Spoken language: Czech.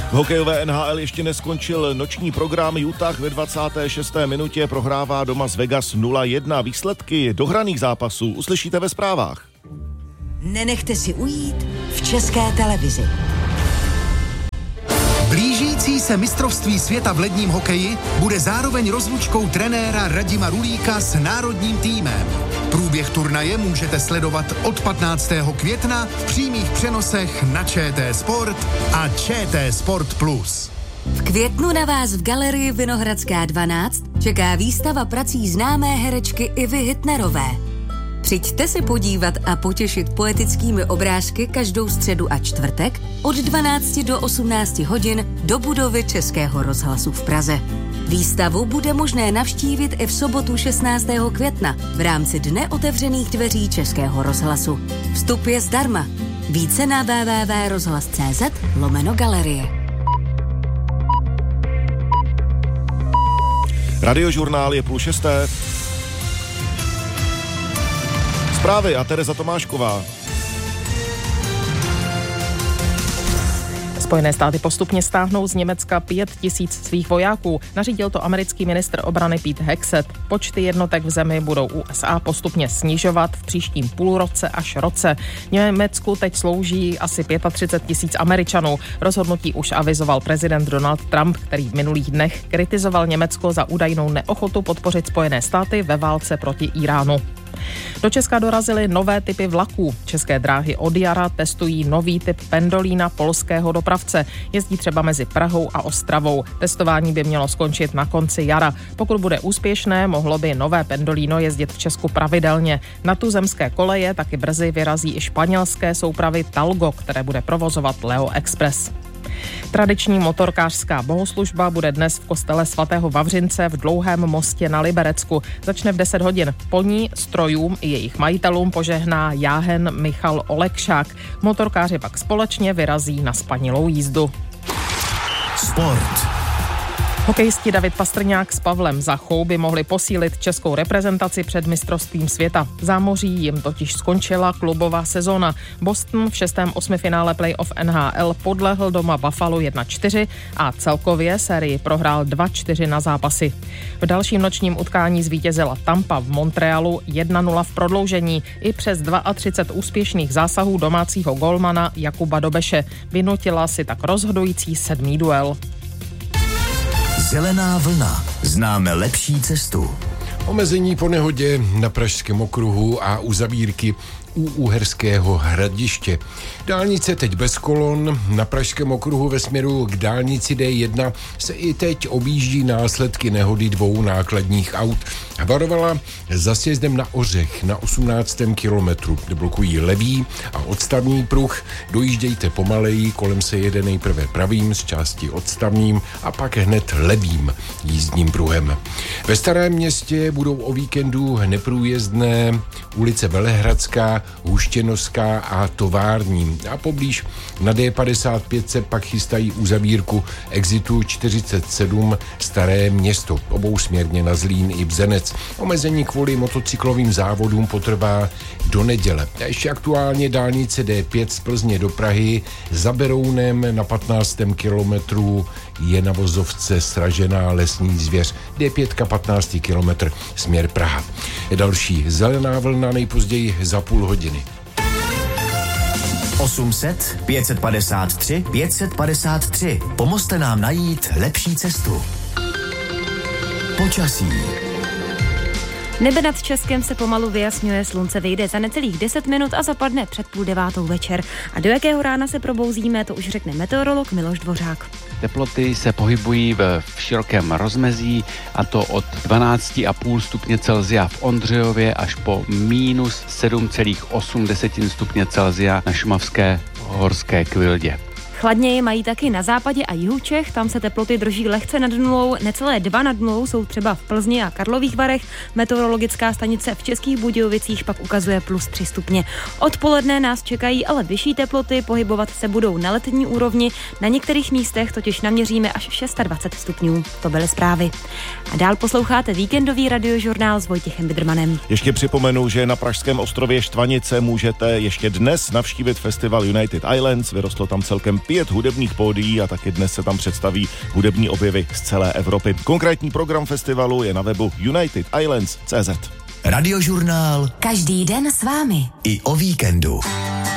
V hokejové NHL ještě neskončil noční program. Utah ve 26. minutě prohrává doma z Vegas 0-1. Výsledky dohraných zápasů uslyšíte ve zprávách. Nenechte si ujít v České televizi. Blížící se mistrovství světa v ledním hokeji bude zároveň rozlučkou trenéra Radima Rulíka s národním týmem. Průběh turnaje můžete sledovat od 15. května v přímých přenosech na ČT Sport a ČT Sport Plus. V květnu na vás v galerii Vinohradská 12 čeká výstava prací známé herečky Ivy Hitnerové. Přijďte se podívat a potěšit poetickými obrázky každou středu a čtvrtek od 12 do 18 hodin do budovy Českého rozhlasu v Praze. Výstavu bude možné navštívit i v sobotu 16. května v rámci Dne otevřených dveří Českého rozhlasu. Vstup je zdarma. Více na www.rozhlas.cz/galerie. Radiožurnál je 5:30. Zprávy a Tereza Tomášková. Spojené státy postupně stáhnou z Německa 5 000 svých vojáků. Nařídil to americký ministr obrany Pete Hegseth. Počty jednotek v zemi budou USA postupně snižovat v příštím půlroce až roce. Německu teď slouží asi 35 000 Američanů. Rozhodnutí už avizoval prezident Donald Trump, který v minulých dnech kritizoval Německo za údajnou neochotu podpořit Spojené státy ve válce proti Iránu. Do Česka dorazily nové typy vlaků. České dráhy od jara testují nový typ pendolína polského dopravce. Jezdí třeba mezi Prahou a Ostravou. Testování by mělo skončit na konci jara. Pokud bude úspěšné, mohlo by nové pendolíno jezdit v Česku pravidelně. Na tuzemské koleje taky brzy vyrazí i španělské soupravy Talgo, které bude provozovat Leo Express. Tradiční motorkářská bohoslužba bude dnes v kostele svatého Vavřince v Dlouhém mostě na Liberecku. Začne v 10 hodin. Po ní strojům i jejich majitelům požehná jáhen Michal Olekšák. Motorkáři pak společně vyrazí na spanilou jízdu. Sport. Hokejisti David Pastrňák s Pavlem Zachou by mohli posílit českou reprezentaci před mistrovstvím světa. V zámoří jim totiž skončila klubová sezóna. Boston v 6. osmifinále playoff NHL podlehl doma Buffalo 1-4 a celkově sérii prohrál 2-4 na zápasy. V dalším nočním utkání zvítězila Tampa v Montrealu 1-0 v prodloužení i přes 32 úspěšných zásahů domácího golmana Jakuba Dobeše. Vynutila si tak rozhodující 7. duel. Zelená vlna. Známe lepší cestu. Omezení po nehodě na Pražském okruhu a uzavírky u Uherského Hradiště. Dálnice teď bez kolon. Na Pražském okruhu ve směru k dálnici D1 se i teď objíždí následky nehody 2 nákladních aut. Varovala za sjezdem na Ořech na 18. kilometru. Blokují levý a odstavný pruh. Dojíždějte pomaleji, kolem se jede nejprve pravým z části odstavním a pak hned levým jízdním pruhem. Ve Starém Městě budou o víkendu neprůjezdné ulice Velehradská, Huštěnovská a Tovární. A poblíž na D55 se pak chystají uzavírku exitu 47 Staré Město, obousměrně na Zlín i Bzenec. Omezení kvůli motocyklovým závodům potrvá do neděle. A ještě aktuálně dálnice D5 z Plzně do Prahy za Berounem na 15. kilometru je na vozovce sražená lesní zvěř. D5 15. kilometr směr Praha. Další zelená vlna nejpozději za půl hodiny. 800 553 553. Pomozte nám najít lepší cestu. Počasí. Nebe nad Českem se pomalu vyjasňuje, slunce vyjde za necelých 10 minut a zapadne před 8:30 večer. A do jakého rána se probouzíme, to už řekne meteorolog Miloš Dvořák. Teploty se pohybují v širokém rozmezí, a to od 12,5 stupně Celsia v Ondřejově až po minus 7,8 stupně Celsia na šumavské horské Kvildě. Chladněji mají taky na západě a jihu Čech, tam se teploty drží lehce nad nulou, necelé 2 nad nulou jsou třeba v Plzni a Karlových Varech. Meteorologická stanice v Českých Budějovicích pak ukazuje plus 3 stupně. Odpoledne nás čekají ale vyšší teploty, pohybovat se budou na letní úrovni, na některých místech totiž naměříme až 26 stupňů. To byly zprávy. A dál posloucháte víkendový radiožurnál s Vojtěchem Bidrmanem. Ještě připomenu, že na pražském ostrově Štvanice můžete ještě dnes navštívit festival United Islands. Vyrostlo tam celkem 5 hudebních pódií a taky dnes se tam představí hudební objevy z celé Evropy. Konkrétní program festivalu je na webu UnitedIslands.cz. Radiožurnál. Každý den s vámi. I o víkendu.